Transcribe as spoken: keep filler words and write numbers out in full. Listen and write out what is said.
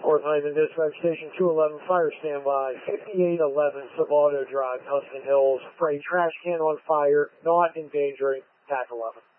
Fourth Hyman Dispatch Station two eleven, fire standby, fifty-eight eleven Salvato Drive, Tustin Hills. Freight trash can on fire, not endangering T A C eleven.